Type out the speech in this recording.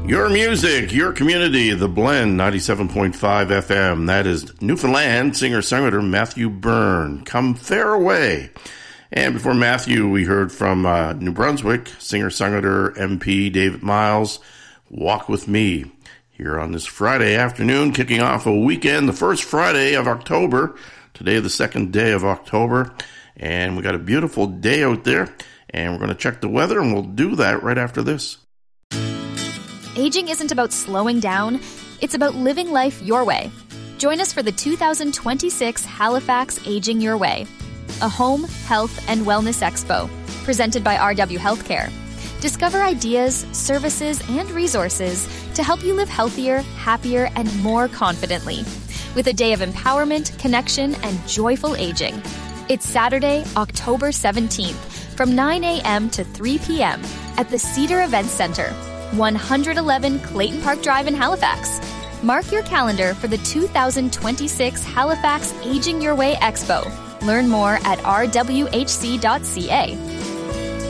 Your music, your community, The Blend, 97.5 FM. That is Newfoundland singer-songwriter Matthew Byrne, Come Fair Away. And before Matthew, we heard from New Brunswick singer-songwriter MP David Miles, Walk With Me. Here on this Friday afternoon, kicking off a weekend, the first Friday of October. Today, the second day of October. And we got a beautiful day out there. And we're going to check the weather, and we'll do that right after this. Aging isn't about slowing down, it's about living life your way. Join us for the 2026 Halifax Aging Your Way, a home, health, and wellness expo presented by RW Healthcare. Discover ideas, services, and resources to help you live healthier, happier, and more confidently. With a day of empowerment, connection, and joyful aging. It's Saturday, October 17th, from 9 a.m. to 3 p.m. at the Cedar Events Center, 111 Clayton Park Drive in Halifax. Mark your calendar for the 2026 Halifax Aging Your Way Expo. Learn more at rwhc.ca.